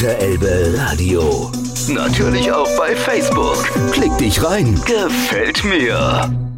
Rote Elbe Radio. Natürlich auch bei Facebook. Klick dich rein. Gefällt mir.